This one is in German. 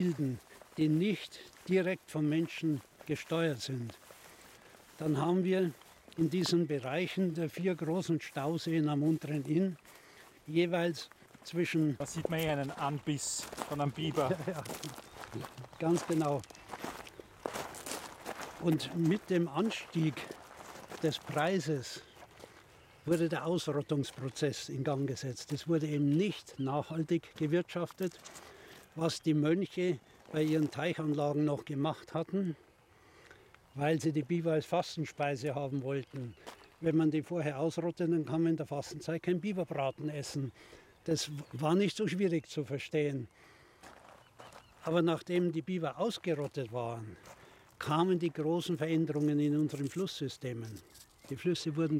bilden, die nicht direkt vom Menschen gesteuert sind, dann haben wir in diesen Bereichen der 4 großen Stauseen am unteren Inn jeweils zwischen... Da sieht man hier einen Anbiss von einem Biber. Ja, ganz genau. Und mit dem Anstieg des Preises wurde der Ausrottungsprozess in Gang gesetzt. Es wurde eben nicht nachhaltig gewirtschaftet, was die Mönche bei ihren Teichanlagen noch gemacht hatten, weil sie die Biber als Fastenspeise haben wollten. Wenn man die vorher ausrottet, dann kann man in der Fastenzeit kein Biberbraten essen. Das war nicht so schwierig zu verstehen. Aber nachdem die Biber ausgerottet waren, kamen die großen Veränderungen in unseren Flusssystemen. Die Flüsse wurden